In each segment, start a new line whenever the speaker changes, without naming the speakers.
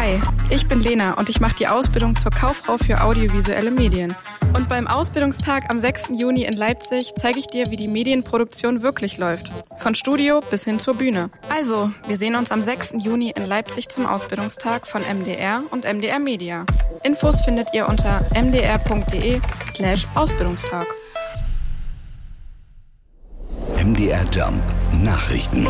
Hi, ich bin Lena und ich mache die Ausbildung zur Kauffrau für audiovisuelle Medien. Und beim Ausbildungstag am 6. Juni in Leipzig zeige ich dir, wie die Medienproduktion wirklich läuft. Von Studio bis hin zur Bühne. Also, wir sehen uns am 6. Juni in Leipzig zum Ausbildungstag von MDR und MDR Media. Infos findet ihr unter mdr.de/Ausbildungstag.
MDR Jump Nachrichten.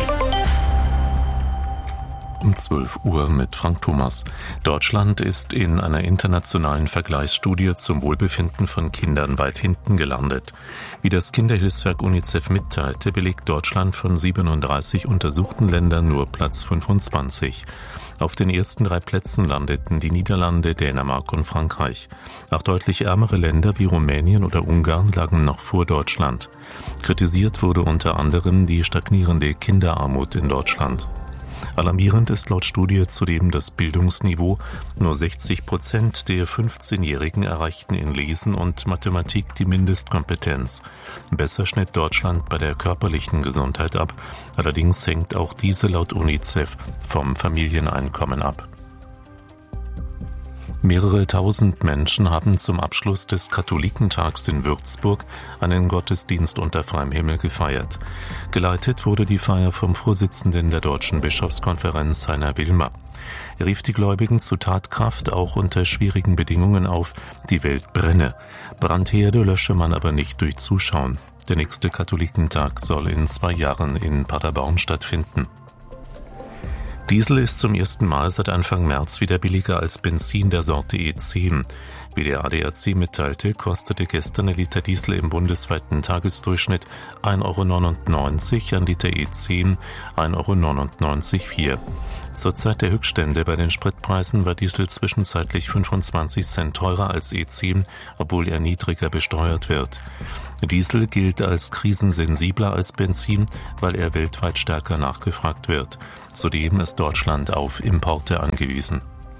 Um 12 Uhr mit Frank Thomas. Deutschland ist in einer internationalen Vergleichsstudie zum Wohlbefinden von Kindern weit hinten gelandet. Wie das Kinderhilfswerk UNICEF mitteilte, belegt Deutschland von 37 untersuchten Ländern nur Platz 25. Auf den ersten 3 Plätzen landeten die Niederlande, Dänemark und Frankreich. Auch deutlich ärmere Länder wie Rumänien oder Ungarn lagen noch vor Deutschland. Kritisiert wurde unter anderem die stagnierende Kinderarmut in Deutschland. Alarmierend ist laut Studie zudem das Bildungsniveau. Nur 60% der 15-Jährigen erreichten in Lesen und Mathematik die Mindestkompetenz. Besser schnitt Deutschland bei der körperlichen Gesundheit ab. Allerdings hängt auch diese laut UNICEF vom Familieneinkommen ab. Mehrere tausend Menschen haben zum Abschluss des Katholikentags in Würzburg einen Gottesdienst unter freiem Himmel gefeiert. Geleitet wurde die Feier vom Vorsitzenden der Deutschen Bischofskonferenz, Heiner Wilmer. Er rief die Gläubigen zu Tatkraft, auch unter schwierigen Bedingungen auf. Die Welt brenne. Brandherde lösche man aber nicht durch Zuschauen. Der nächste Katholikentag soll in 2 Jahren in Paderborn stattfinden. Diesel ist zum ersten Mal seit Anfang März wieder billiger als Benzin der Sorte E10. Wie der ADAC mitteilte, kostete gestern ein Liter Diesel im bundesweiten Tagesdurchschnitt 1,99 €, ein Liter E10 1,99 € Zur Zeit der Höchststände bei den Spritpreisen war Diesel zwischenzeitlich 25 Cent teurer als E10, obwohl er niedriger besteuert wird. Diesel gilt als krisensensibler als Benzin, weil er weltweit stärker nachgefragt wird. Zudem ist Deutschland auf Importe angewiesen.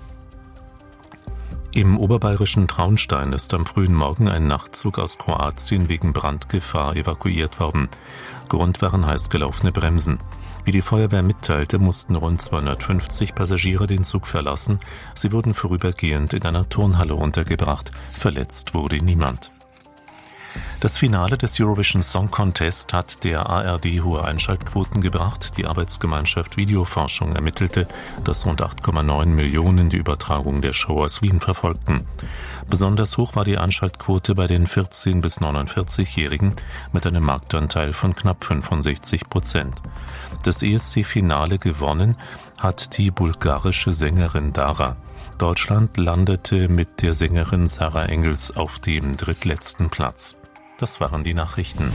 Im oberbayerischen Traunstein ist am frühen Morgen ein Nachtzug aus Kroatien wegen Brandgefahr evakuiert worden. Grund waren heiß gelaufene Bremsen. Wie die Feuerwehr mitteilte, mussten rund 250 Passagiere den Zug verlassen. Sie wurden vorübergehend in einer Turnhalle untergebracht. Verletzt wurde niemand. Das Finale des Eurovision Song Contest hat der ARD hohe Einschaltquoten gebracht. Die Arbeitsgemeinschaft Videoforschung ermittelte, dass rund 8,9 Millionen die Übertragung der Show aus Wien verfolgten. Besonders hoch war die Einschaltquote bei den 14- bis 49-Jährigen mit einem Marktanteil von knapp 65%. Das ESC-Finale gewonnen hat die bulgarische Sängerin Dara. Deutschland landete mit der Sängerin Sarah Engels auf dem drittletzten Platz. Das waren die Nachrichten.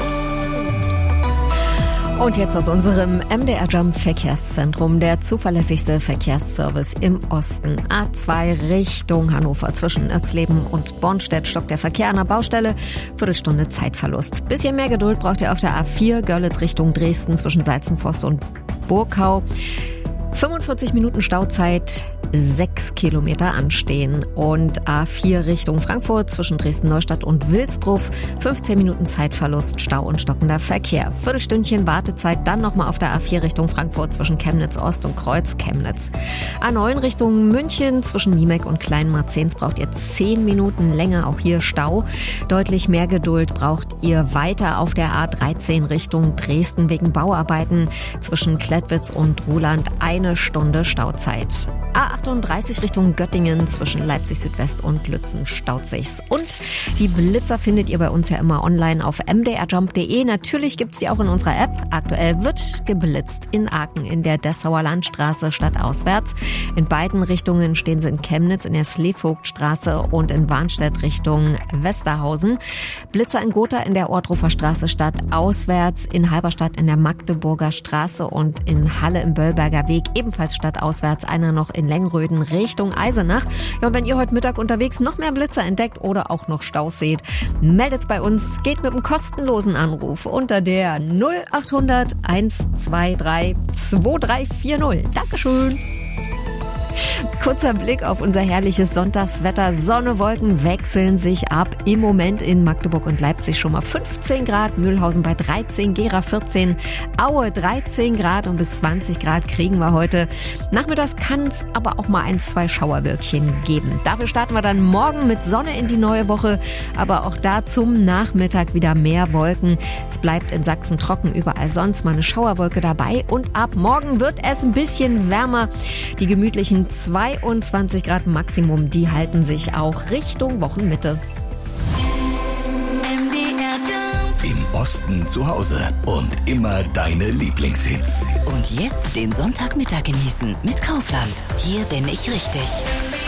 Und jetzt aus unserem MDR Jump Verkehrszentrum, der zuverlässigste Verkehrsservice im Osten. A2 Richtung Hannover zwischen Irxleben und Bornstedt stockt der Verkehr an der Baustelle. Viertelstunde Zeitverlust. Bisschen mehr Geduld braucht ihr auf der A4 Görlitz Richtung Dresden zwischen Salzenforst und Burkau. 45 Minuten Stauzeit, 6 Kilometer anstehen. Und A4 Richtung Frankfurt zwischen Dresden-Neustadt und Wilsdruff, 15 Minuten Zeitverlust, Stau und stockender Verkehr. Viertelstündchen Wartezeit, dann nochmal auf der A4 Richtung Frankfurt zwischen Chemnitz-Ost und Kreuz-Chemnitz. A9 Richtung München zwischen Niemek und Kleinmarzens braucht ihr 10 Minuten länger, auch hier Stau. Deutlich mehr Geduld braucht ihr weiter auf der A13 Richtung Dresden wegen Bauarbeiten zwischen Klettwitz und Ruhland, 1 Stunde Stauzeit. A38 Richtung Göttingen zwischen Leipzig Südwest und Lützen staut sich's. Und die Blitzer findet ihr bei uns ja immer online auf mdrjump.de. Natürlich gibt's die auch in unserer App. Aktuell wird geblitzt in Aachen in der Dessauer Landstraße stadtauswärts. In beiden Richtungen stehen sie in Chemnitz in der Sleevogtstraße und in Warnstedt Richtung Westerhausen. Blitzer in Gotha in der Ohrdruffer Straße stadtauswärts, in Halberstadt in der Magdeburger Straße und in Halle im Böllberger Weg ebenfalls stadtauswärts. Einer noch in Lengröden Richtung Eisenach. Ja, und wenn ihr heute Mittag unterwegs noch mehr Blitzer entdeckt oder auch noch Staus seht, meldet's bei uns. Geht mit einem kostenlosen Anruf unter der 0800 123 2340. Dankeschön. Kurzer Blick auf unser herrliches Sonntagswetter. Sonne, Wolken wechseln sich ab. Im Moment in Magdeburg und Leipzig schon mal 15 Grad, Mühlhausen bei 13, Gera 14, Aue 13 Grad und bis 20 Grad kriegen wir heute. Nachmittags kann es aber auch mal 1-2 Schauerwölkchen geben. Dafür starten wir dann morgen mit Sonne in die neue Woche, aber auch da zum Nachmittag wieder mehr Wolken. Es bleibt in Sachsen trocken, überall sonst mal eine Schauerwolke dabei und ab morgen wird es ein bisschen wärmer. Die gemütlichen 22 Grad Maximum, die halten sich auch Richtung Wochenmitte.
Im Osten zu Hause und immer deine Lieblingshits.
Und jetzt den Sonntagmittag genießen mit Kaufland. Hier bin ich richtig.